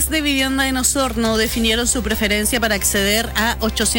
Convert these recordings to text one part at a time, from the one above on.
comités de vivienda en Osorno definieron su preferencia para acceder a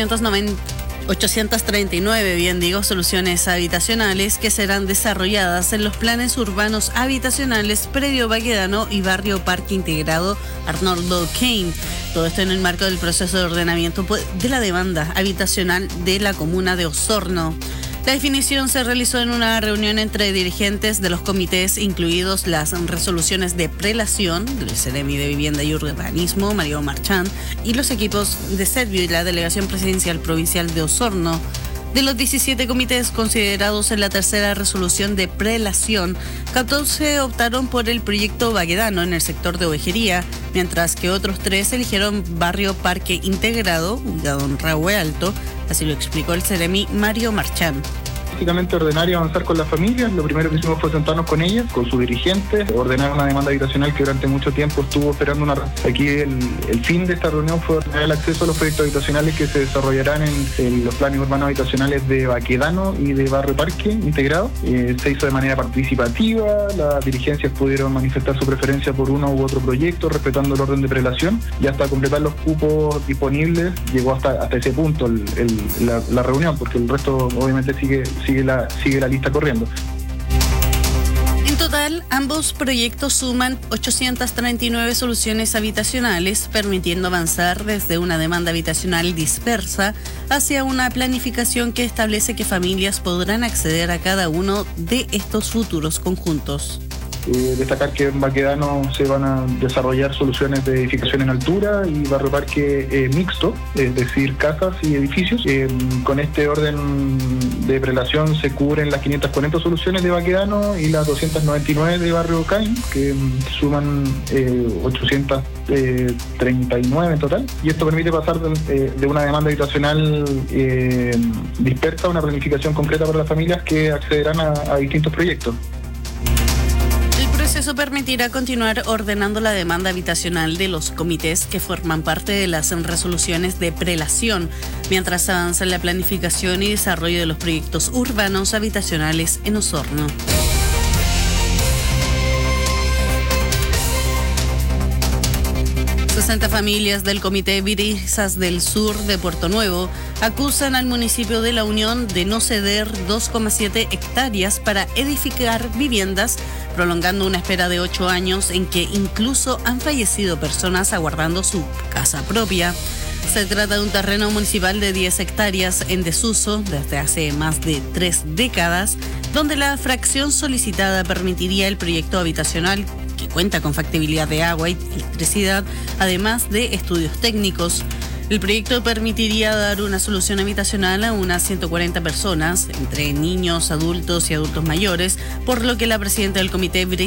839 soluciones habitacionales que serán desarrolladas en los planes urbanos habitacionales Predio Baquedano y Barrio Parque Integrado Arnoldo Kane. Todo esto en el marco del proceso de ordenamiento de la demanda habitacional de la comuna de Osorno. La definición se realizó en una reunión entre dirigentes de los comités, incluidos las resoluciones de prelación del Ceremi de Vivienda y Urbanismo, Mario Marchán, y los equipos de Servio y la Delegación Presidencial Provincial de Osorno. De los 17 comités considerados en la tercera resolución de prelación, 14 optaron por el proyecto Baquedano en el sector de Ovejería, mientras que otros 3 eligieron Barrio Parque Integrado, ubicado en Rahue Alto. Así lo explicó el Ceremi Mario Marchán. Básicamente ordenar y avanzar con las familias. Lo primero que hicimos fue sentarnos con ellas, con sus dirigentes, ordenar una demanda habitacional que durante mucho tiempo estuvo esperando una... Aquí el fin de esta reunión fue ordenar el acceso a los proyectos habitacionales que se desarrollarán en los planes urbanos habitacionales de Baquedano y de Barrio Parque Integrado. Se hizo de manera participativa, las dirigencias pudieron manifestar su preferencia por uno u otro proyecto, respetando el orden de prelación, y hasta completar los cupos disponibles llegó hasta ese punto la reunión, porque el resto obviamente sigue la lista corriendo. En total, ambos proyectos suman 839 soluciones habitacionales, permitiendo avanzar desde una demanda habitacional dispersa hacia una planificación que establece que familias podrán acceder a cada uno de estos futuros conjuntos. Destacar que en Baquedano se van a desarrollar soluciones de edificación en altura y Barrio Parque mixto, es decir, casas y edificios. Con este orden de prelación se cubren las 540 soluciones de Baquedano y las 299 de Barrio Caín, que suman 839 en total. Y esto permite pasar de una demanda habitacional dispersa a una planificación concreta para las familias que accederán a distintos proyectos. Eso permitirá continuar ordenando la demanda habitacional de los comités que forman parte de las resoluciones de prelación, mientras avanza la planificación y desarrollo de los proyectos urbanos habitacionales en Osorno. Familias del Comité Brisas del Sur de Puerto Nuevo acusan al municipio de La Unión de no ceder 2,7 hectáreas para edificar viviendas, prolongando una espera de 8 años en que incluso han fallecido personas aguardando su casa propia. Se trata de un terreno municipal de 10 hectáreas en desuso desde hace más de 3 décadas, donde la fracción solicitada permitiría el proyecto habitacional que cuenta con factibilidad de agua y electricidad, además de estudios técnicos. El proyecto permitiría dar una solución habitacional a unas 140 personas, entre niños, adultos y adultos mayores, por lo que la presidenta del Comité